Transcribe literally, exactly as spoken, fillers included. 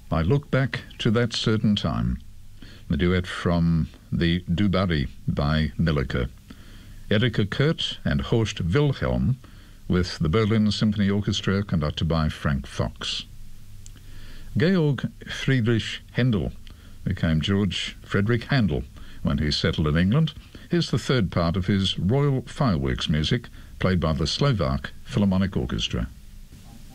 I Look Back to That Certain Time, the duet from the Du Barry by Milleke. Erika Kurt and Horst Wilhelm with the Berlin Symphony Orchestra, conducted by Frank Fox. Georg Friedrich Händel became George Frederick Handel when he settled in England. Here's the third part of his Royal Fireworks music, played by the Slovak Philharmonic Orchestra.